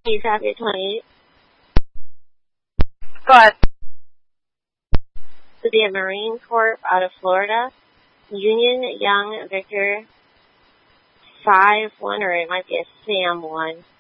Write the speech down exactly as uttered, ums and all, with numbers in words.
Traffic twenty-eight. Go ahead. To the Marine Corps out of Florida. Union Young Victor five one, or it might be a Sam one.